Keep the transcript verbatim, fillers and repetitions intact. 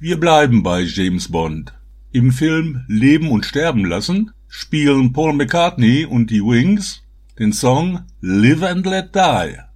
Wir bleiben bei James Bond. Im Film Leben und Sterben lassen spielen Paul McCartney und die Wings den Song Live and Let Die.